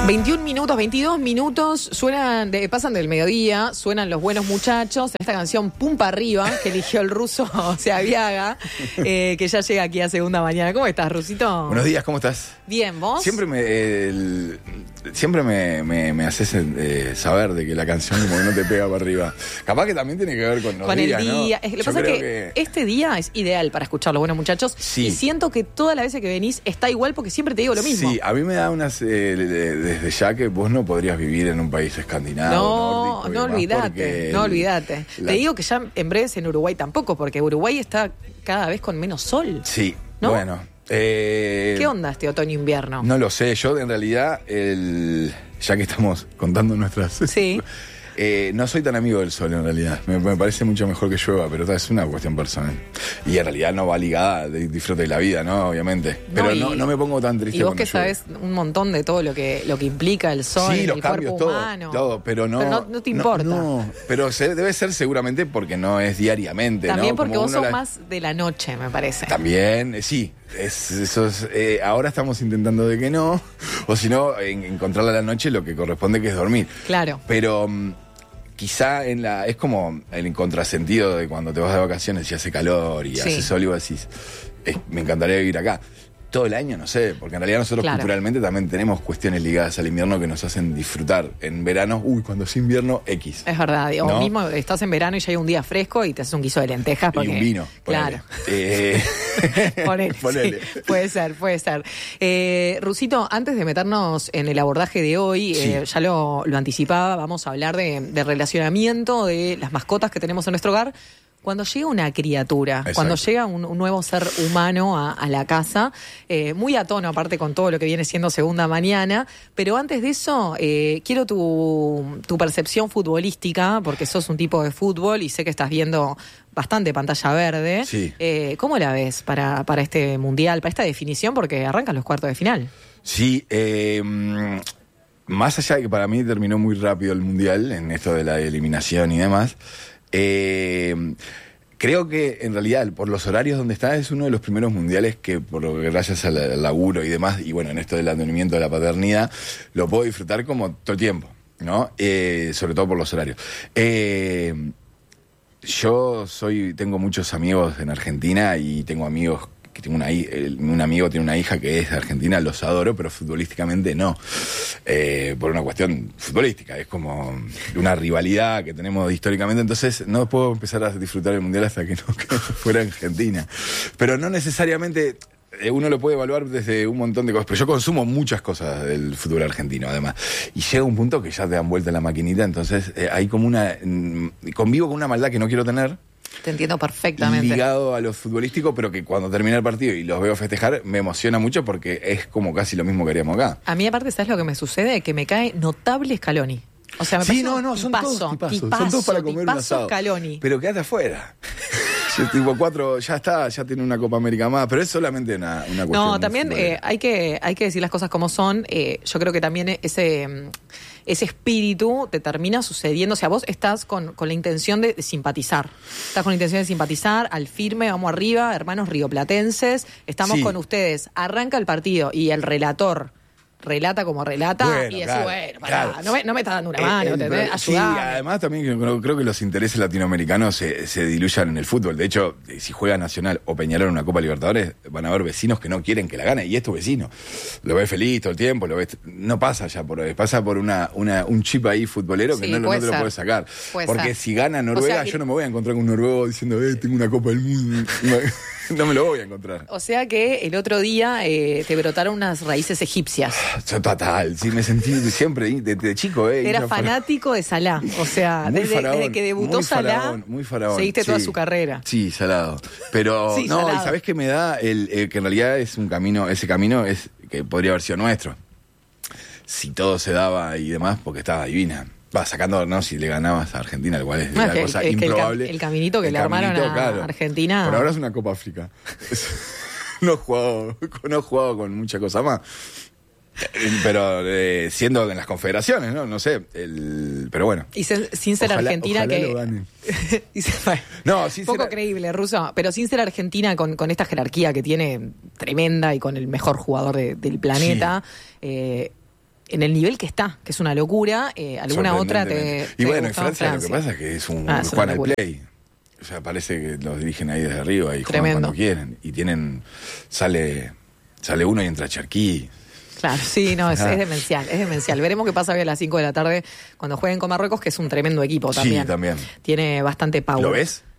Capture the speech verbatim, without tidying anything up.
veintiún minutos, veintidós minutos, suenan de, pasan del mediodía, suenan Los Buenos Muchachos, en esta canción Pum Pa Arriba, que eligió el ruso Seaviaga, eh, que ya llega aquí a segunda mañana. ¿Cómo estás, Rusito? Buenos días, ¿cómo estás? Bien, ¿vos? Siempre me el, siempre me, me, me haces eh, saber de que la canción como que no te pega para arriba. Capaz que también tiene que ver con los con días, el día. ¿no? Es que lo Yo pasa es creo que, que este día es ideal para escuchar Los Buenos Muchachos. Sí. Y siento que todas las veces que venís está igual porque siempre te digo lo mismo. Sí, a mí me da unas... Eh, desde ya que vos no podrías vivir en un país escandinavo, No, nórdico y no demás, olvídate, no olvídate. La... Te digo que ya en breves en Uruguay tampoco, porque Uruguay está cada vez con menos sol. Sí, ¿no? bueno. Eh, ¿Qué onda este otoño-invierno? No lo sé, yo en realidad, el, ya que estamos contando nuestras... Sí. Eh, no soy tan amigo del sol en realidad. Me, me parece mucho mejor que llueva, pero es una cuestión personal. Y en realidad no va ligada de disfrute de la vida, ¿no? Obviamente. Pero no, y, no, no me pongo tan triste. Y vos que llueve. sabés un montón de todo lo que, lo que implica el sol, sí, en los el cambios, cuerpo todo, humano. Todo, pero no, pero no, no te importa. No, no, pero se, debe ser seguramente porque no es diariamente. También ¿no? porque Como vos sos la... más de la noche, me parece. También, eh, sí. Es, eso es, eh, ahora estamos intentando de que no, o si no, en, encontrarle a la noche lo que corresponde, que es dormir. Claro. Pero um, quizá en la es como el contrasentido de cuando te vas de vacaciones y hace calor y sí. hace sol y vos decís, es, me encantaría vivir acá. Todo el año, no sé, porque en realidad nosotros claro. culturalmente también tenemos cuestiones ligadas al invierno que nos hacen disfrutar. En verano, uy, cuando es invierno, X. Es verdad, o ¿no? mismo estás en verano y ya hay un día fresco y te haces un guiso de lentejas. Porque, y un vino. Claro. Eh... ponele, ponele. Sí, puede ser, puede ser. Eh, Rusito, antes de meternos en el abordaje de hoy, sí. eh, ya lo, lo anticipaba, vamos a hablar de, de relacionamiento, de las mascotas que tenemos en nuestro hogar. Cuando llega una criatura, Exacto. cuando llega un, un nuevo ser humano a, a la casa, eh, muy a tono aparte con todo lo que viene siendo segunda mañana, pero antes de eso, eh, quiero tu, tu percepción futbolística, porque sos un tipo de fútbol y sé que estás viendo bastante pantalla verde. Sí. Eh, ¿Cómo la ves para, para este mundial, para esta definición? Porque arrancan los cuartos de final. Sí, eh... más allá de que para mí terminó muy rápido el mundial, en esto de la eliminación y demás, Eh, creo que en realidad por los horarios donde está es uno de los primeros mundiales que por gracias al, al laburo y demás, y bueno, en esto del advenimiento de la paternidad, lo puedo disfrutar como todo el tiempo, ¿no? Eh, sobre todo por los horarios. Eh, yo soy, tengo muchos amigos en Argentina y tengo amigos que tengo una, un amigo tiene una hija que es de Argentina, los adoro, pero futbolísticamente no. Eh, por una cuestión futbolística, es como una rivalidad que tenemos históricamente, entonces no puedo empezar a disfrutar el mundial hasta que no que fuera Argentina. Pero no necesariamente uno lo puede evaluar desde un montón de cosas, pero yo consumo muchas cosas del fútbol argentino además, y llega un punto que ya te dan vuelta la maquinita, entonces eh, hay como una, convivo con una maldad que no quiero tener. Te entiendo perfectamente. Ligado a lo futbolístico, pero que cuando termina el partido y los veo festejar, me emociona mucho porque es como casi lo mismo que haríamos acá. A mí, aparte, ¿sabes lo que me sucede? Que me cae notable Scaloni. O sea, me sí, parece no, no, son tipazo, todos tipazos. tipazo, Son todos para comer un asado. Scaloni. Pero quédate afuera. Yo, tipo cuatro, ya está, ya tiene una Copa América más, pero es solamente una, una cuestión. No, también eh, hay que hay que decir las cosas como son. Eh, yo creo que también ese ese espíritu te termina sucediendo. O sea, vos estás con, con la intención de, de simpatizar. Estás con la intención de simpatizar, al firme, vamos arriba, hermanos rioplatenses. Estamos sí. con ustedes. Arranca el partido y el relator relata como relata bueno, y decís, claro, bueno, pará, claro. no, me, no me está dando una mano, eh, ¿entendés? Ayudame. Sí, además también creo, creo que los intereses latinoamericanos se, se diluyan en el fútbol. De hecho, si juega Nacional o Peñarol en una Copa Libertadores, van a haber vecinos que no quieren que la gane, y es tu vecino. Lo ves feliz todo el tiempo, lo ves, no pasa ya por ahí, pasa por una, una un chip ahí futbolero que sí, no, no te lo puedes sacar. Puede Porque ser. Si gana Noruega, o sea, yo no me voy a encontrar con un noruego diciendo, eh, tengo una Copa del Mundo. No me lo voy a encontrar. O sea que el otro día eh, te brotaron unas raíces egipcias. Total, sí, me sentí siempre desde de chico. Eh, Era fanático faraón. De Salah. O sea, desde, faraón, desde que debutó muy Salah, faraón, muy faraón, seguiste sí. toda su carrera. Sí, salado. Pero sí, no, salado. ¿y sabés qué me da? El, el, que en realidad es un camino, ese camino es que podría haber sido nuestro. Si todo se daba y demás, porque estaba divina. Va, sacando, no, si le ganabas a Argentina, igual es no, una que, cosa que improbable. El, el caminito que el le armaron caminito, a claro. Argentina. Por ahora es una Copa África. no he jugado, no he jugado con mucha cosa más. Pero eh, siendo en las confederaciones, ¿no? No sé. El, pero bueno. Y se, sin ser ojalá, Argentina ojalá que. Lo gane. se, no, sin poco ser... creíble, Russo. Pero sin ser Argentina con, con esta jerarquía que tiene tremenda y con el mejor jugador de, del planeta. Sí. Eh, en el nivel que está, que es una locura. Eh, ¿Alguna otra te, Y te bueno, en gustó? Francia, Francia lo que pasa es que es un Ah, es Juan una al locura. play. O sea, parece que los dirigen ahí desde arriba y juegan Tremendo. cuando quieren. Y tienen, sale, sale uno y entra Cherquí. Claro, sí, no, es, es demencial, es demencial. Veremos qué pasa hoy a las cinco de la tarde cuando jueguen con Marruecos, que es un tremendo equipo también. Sí, también. Tiene bastante power. ¿Lo ves?